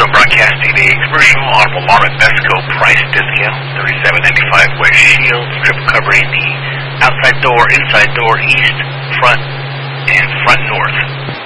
Metro Broadcast TV commercial audible alarm at Besco price discount. $37.95 West Shield strip covering the outside door, inside door, east, front, and front north.